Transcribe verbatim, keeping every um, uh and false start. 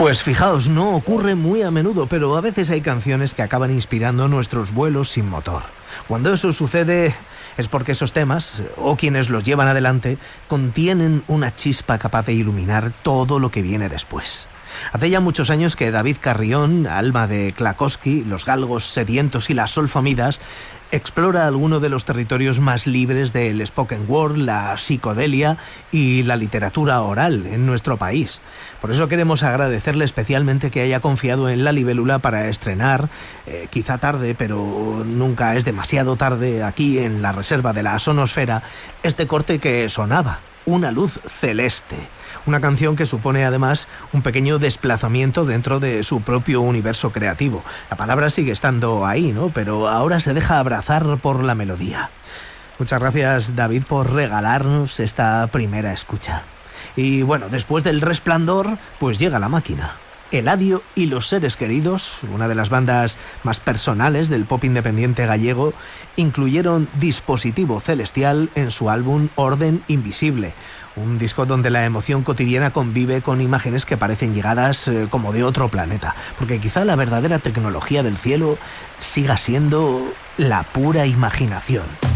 Pues fijaos, no ocurre muy a menudo, pero a veces hay canciones que acaban inspirando nuestros vuelos sin motor. Cuando eso sucede es porque esos temas, o quienes los llevan adelante, contienen una chispa capaz de iluminar todo lo que viene después. Hace ya muchos años que David Carrión, alma de Klakowski, Los Galgos Sedientos y Las Solfamidas, explora alguno de los territorios más libres del spoken word, la psicodelia y la literatura oral en nuestro país. Por eso queremos agradecerle especialmente que haya confiado en La Libélula para estrenar, eh, quizá tarde, pero nunca es demasiado tarde, aquí en la reserva de la Sonosfera, este corte que sonaba, Una luz celeste. Una canción que supone además un pequeño desplazamiento dentro de su propio universo creativo. La palabra sigue estando ahí, ¿no? Pero ahora se deja abrazar por la melodía. Muchas gracias, David, por regalarnos esta primera escucha. Y bueno, después del Resplandor, pues llega La Máquina. Eladio y Los Seres Queridos, una de las bandas más personales del pop independiente gallego, incluyeron Dispositivo Celestial en su álbum Orden Invisible, un disco donde la emoción cotidiana convive con imágenes que parecen llegadas eh, como de otro planeta, porque quizá la verdadera tecnología del cielo siga siendo la pura imaginación.